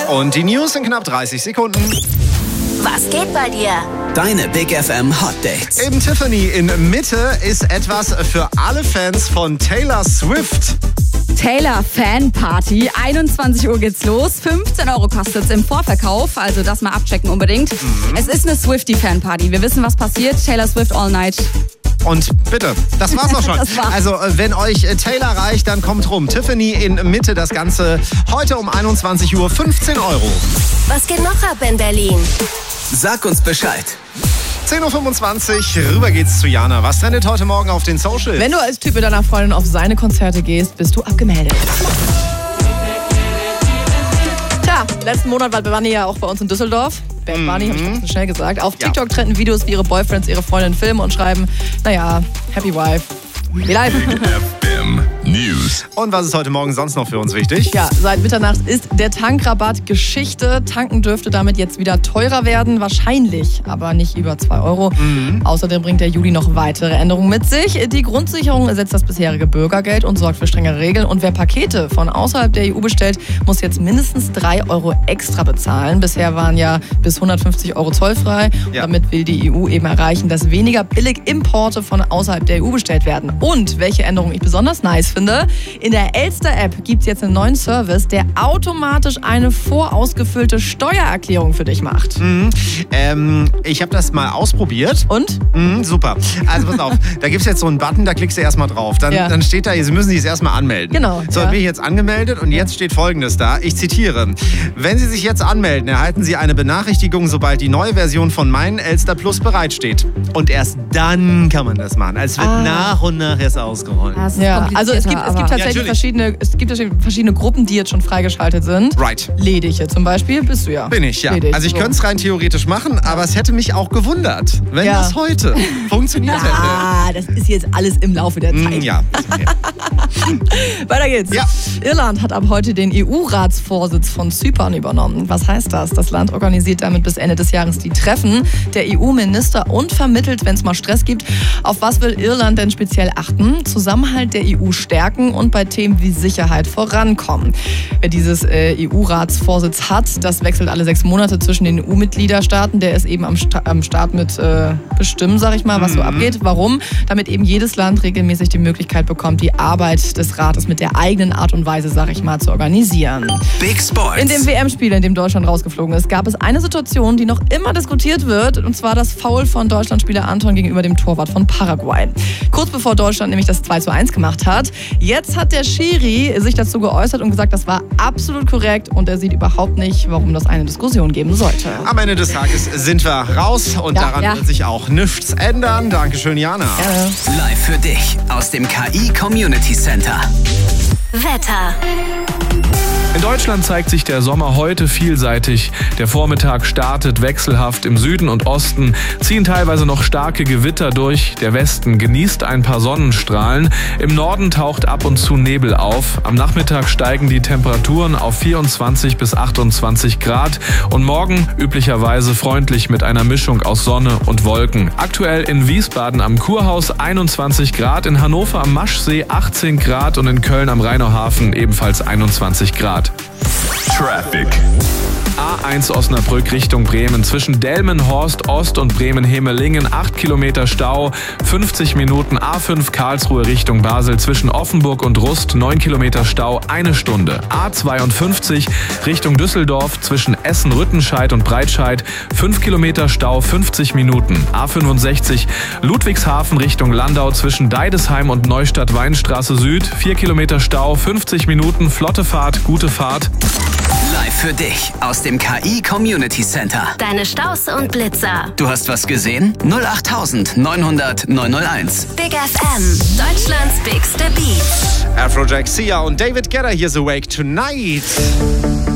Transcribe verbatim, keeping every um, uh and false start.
Und die News in knapp dreißig Sekunden. Was geht bei dir? Deine Big F M Hot Dates. Im Tiffany in Mitte ist etwas für alle Fans von Taylor Swift. Taylor Fan Party. einundzwanzig Uhr geht's los. fünfzehn Euro kostet's im Vorverkauf. Also das mal abchecken unbedingt. Mhm. Es ist eine Swiftie Fan Party. Wir wissen, was passiert. Taylor Swift all night. Und bitte, das war's auch schon. Das war's. Also, wenn euch Taylor reicht, dann kommt rum. Tiffany in Mitte, das Ganze heute um einundzwanzig Uhr, fünfzehn Euro. Was geht noch ab in Berlin? Sag uns Bescheid. zehn Uhr fünfundzwanzig, rüber geht's zu Jana. Was trendet heute Morgen auf den Socials? Wenn du als Typ mit deiner Freundin auf seine Konzerte gehst, bist du abgemeldet. Tja, letzten Monat war Bunny ja auch bei uns in Düsseldorf. Bad Bunny, mhm. habe ich ein bisschen schnell gesagt. Auf TikTok ja. trenden Videos, wie ihre Boyfriends ihre Freundin filmen und schreiben, naja, Happy Wife. Wie live. News. Und was ist heute Morgen sonst noch für uns wichtig? Ja, seit Mitternacht ist der Tankrabatt Geschichte. Tanken dürfte damit jetzt wieder teurer werden. Wahrscheinlich, aber nicht über zwei Euro. Mhm. Außerdem bringt der Juli noch weitere Änderungen mit sich. Die Grundsicherung ersetzt das bisherige Bürgergeld und sorgt für strengere Regeln. Und wer Pakete von außerhalb der E U bestellt, muss jetzt mindestens drei Euro extra bezahlen. Bisher waren ja bis hundertfünfzig Euro zollfrei. Ja. Damit will die E U eben erreichen, dass weniger billig Importe von außerhalb der E U bestellt werden. Und welche Änderung ich besonders nice finde, in der Elster-App gibt es jetzt einen neuen Service, der automatisch eine vorausgefüllte Steuererklärung für dich macht. Mhm. Ähm, ich habe das mal ausprobiert. Und? Mhm, super. Also pass auf, da gibt es jetzt so einen Button, da klickst du erstmal drauf. Dann, ja. dann steht da, Sie müssen sich erstmal anmelden. Genau. So, ja. bin ich jetzt angemeldet und jetzt steht Folgendes da. Ich zitiere. Wenn Sie sich jetzt anmelden, erhalten Sie eine Benachrichtigung, sobald die neue Version von Mein Elster Plus bereitsteht. Und erst dann kann man das machen. Also es wird ah. nach und nach erst ausgerollt. Ja, also es gibt, es gibt tatsächlich ja, verschiedene, es gibt verschiedene Gruppen, die jetzt schon freigeschaltet sind. Right. Ledige zum Beispiel bist du ja. Bin ich, ja. Ledig, also ich so. könnte es rein theoretisch machen, aber es hätte mich auch gewundert, wenn ja. das heute funktioniert hätte. Ah, das ist jetzt alles im Laufe der Zeit. Mm, ja. Weiter geht's. Ja. Irland hat ab heute den E U-Ratsvorsitz von Zypern übernommen. Was heißt das? Das Land organisiert damit bis Ende des Jahres die Treffen der E U-Minister und vermittelt, wenn es mal Stress gibt. Auf was will Irland denn speziell achten? Zusammenhalt der E U stärken und bei Themen wie Sicherheit vorankommen. Wer dieses äh, E U-Ratsvorsitz hat, das wechselt alle sechs Monate zwischen den E U-Mitgliederstaaten. Der ist eben am, Sta- am Start mit äh, bestimmen, sag ich mal, was mhm. so abgeht. Warum? Damit eben jedes Land regelmäßig die Möglichkeit bekommt, die Arbeit des Rates mit der eigenen Art und Weise, sag ich mal, zu organisieren. Big Sports. In dem W M-Spiel, in dem Deutschland rausgeflogen ist, gab es eine Situation, die noch immer diskutiert wird, und zwar das Foul von Deutschlandspieler Anton gegenüber dem Torwart von Paraguay. Kurz bevor Deutschland nämlich das zwei zu eins gemacht hat. Jetzt hat der Schiri sich dazu geäußert und gesagt, das war absolut korrekt und er sieht überhaupt nicht, warum das eine Diskussion geben sollte. Am Ende des Tages sind wir raus und ja, daran ja. wird sich auch nichts ändern. Dankeschön, Jana. Ja. Live für dich aus dem K I Community Center. Wetter. In Deutschland zeigt sich der Sommer heute vielseitig. Der Vormittag startet wechselhaft. Im Süden und Osten ziehen teilweise noch starke Gewitter durch. Der Westen genießt ein paar Sonnenstrahlen. Im Norden taucht ab und zu Nebel auf. Am Nachmittag steigen die Temperaturen auf vierundzwanzig bis achtundzwanzig Grad. Und morgen üblicherweise freundlich mit einer Mischung aus Sonne und Wolken. Aktuell in Wiesbaden am Kurhaus einundzwanzig Grad, in Hannover am Maschsee achtzehn Grad und in Köln am Rheinauhafen ebenfalls einundzwanzig Grad. Traffic. A eins Osnabrück Richtung Bremen. Zwischen Delmenhorst Ost und Bremen-Hemelingen acht Kilometer Stau, fünfzig Minuten. A fünf Karlsruhe Richtung Basel. Zwischen Offenburg und Rust neun Kilometer Stau, eine Stunde. A zweiundfünfzig Richtung Düsseldorf. Zwischen Essen-Rüttenscheid und Breitscheid fünf Kilometer Stau, fünfzig Minuten. A fünfundsechzig Ludwigshafen Richtung Landau. Zwischen Deidesheim und Neustadt-Weinstraße Süd vier Kilometer Stau, fünfzig Minuten. Flotte Fahrt, gute Fahrt. Live für dich aus dem K I Community Center. Deine Staus und Blitzer. Du hast was gesehen? null acht neunhundert neunhunderteins. Big F M, Deutschlands bigste Beats. Afrojack, Sia und David Guetta, here's Awake Tonight.